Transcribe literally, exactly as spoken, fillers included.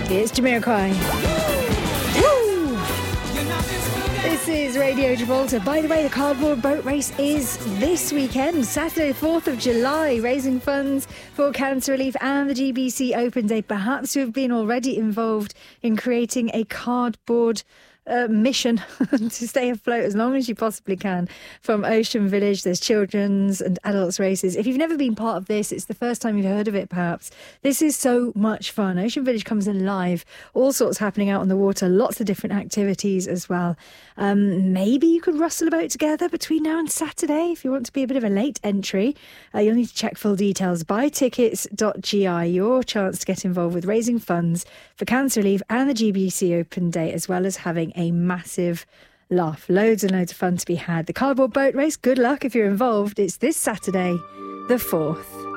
It's Jamiroquai. Woo! This is Radio Gibraltar. By the way, the cardboard boat race is this weekend, Saturday, fourth of July, raising funds for cancer relief and the G B C Open Day. Perhaps you have been already involved in creating a cardboard Uh, mission to stay afloat as long as you possibly can from Ocean Village. There's children's and adults races. If you've never been part of this, it's the first time you've heard of it perhaps. This is so much fun. Ocean Village comes alive, all sorts happening out on the water, lots of different activities as well. Um, maybe you could rustle a boat together between now and Saturday if you want to be a bit of a late entry. Uh, you'll need to check full details. buy tickets dot g i, your chance to get involved with raising funds for cancer relief and the G B C Open Day, as well as having a massive laugh. Loads and loads of fun to be had. The cardboard boat race, good luck if you're involved. It's this Saturday, the fourth.